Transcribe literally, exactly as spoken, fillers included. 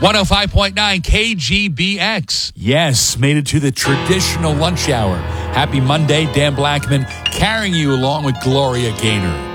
one oh five point nine K G B X. Yes, made it to the traditional lunch hour. Happy Monday, Dan Blackman carrying you along with Gloria Gaynor.